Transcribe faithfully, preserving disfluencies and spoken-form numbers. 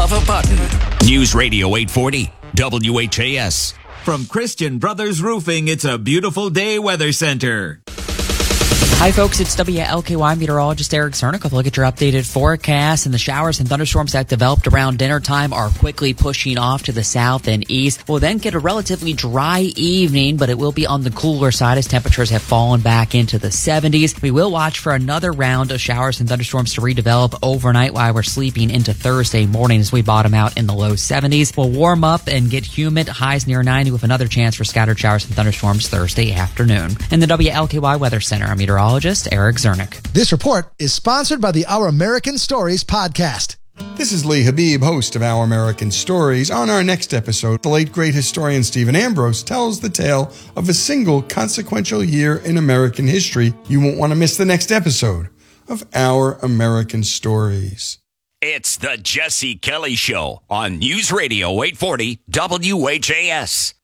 of a button. News Radio eight forty, W H A S. From Christian Brothers Roofing, it's a beautiful day weather center. Hi, folks. It's W L K Y meteorologist Eric Cernick with a look at your updated forecast. And the showers and thunderstorms that developed around dinner time are quickly pushing off to the south and east. We'll then get a relatively dry evening, but it will be on the cooler side as temperatures have fallen back into the seventies. We will watch for another round of showers and thunderstorms to redevelop overnight while we're sleeping into Thursday morning as we bottom out in the low seventies. We'll warm up and get humid, highs near ninety with another chance for scattered showers and thunderstorms Thursday afternoon. In the W L K Y Weather Center, I'm meteorologist Eric Cernick. This report is sponsored by the Our American Stories podcast. This is Lee Habib, host of Our American Stories. On our next episode, the late great historian Stephen Ambrose tells the tale of a single consequential year in American history. You won't want to miss the next episode of Our American Stories. It's the Jesse Kelly Show on News Radio eight forty W H A S.